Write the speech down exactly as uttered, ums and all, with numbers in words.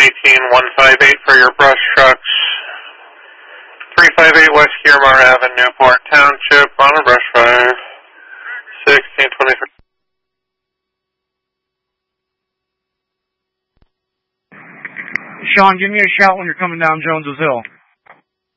eighteen one five eight for your brush trucks. three five eight West Kiermar Avenue, Newport Township, on a brush fire. sixteen twenty-three. Sean, give me a shout when you're coming down Jones's Hill.